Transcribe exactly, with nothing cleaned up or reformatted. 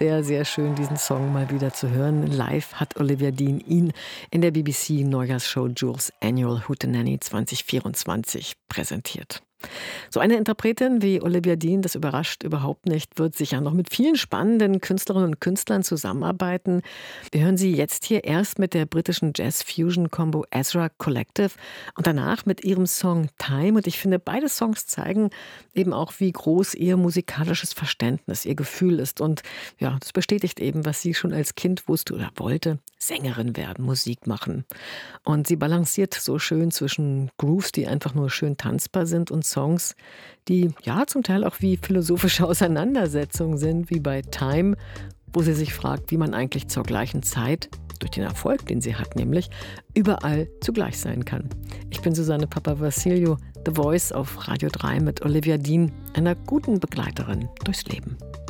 sehr, sehr schön, diesen Song mal wieder zu hören. Live hat Olivia Dean ihn in der B B C-Neujahrsshow Jules Annual Hootenanny zwanzig vierundzwanzig präsentiert. So eine Interpretin wie Olivia Dean, das überrascht überhaupt nicht, wird sicher noch mit vielen spannenden Künstlerinnen und Künstlern zusammenarbeiten. Wir hören sie jetzt hier erst mit der britischen Jazz-Fusion-Combo Ezra Collective und danach mit ihrem Song Time. Und ich finde, beide Songs zeigen eben auch, wie groß ihr musikalisches Verständnis, ihr Gefühl ist. Und ja, das bestätigt eben, was sie schon als Kind wusste oder wollte: Sängerin werden, Musik machen. Und sie balanciert so schön zwischen Grooves, die einfach nur schön tanzbar sind, und Songs, die ja zum Teil auch wie philosophische Auseinandersetzungen sind, wie bei Time, wo sie sich fragt, wie man eigentlich zur gleichen Zeit, durch den Erfolg, den sie hat, nämlich überall zugleich sein kann. Ich bin Susanne Papavassiliou, The Voice auf Radio drei mit Olivia Dean, einer guten Begleiterin durchs Leben.